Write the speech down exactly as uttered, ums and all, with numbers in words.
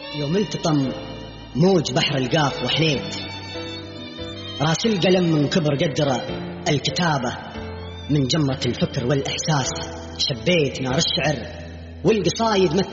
يوم التطم موج بحر القاف وحنيت، راس القلم من كبر قدر الكتابة، من جمرة الفكر والإحساس شبيت نار الشعر والقصايد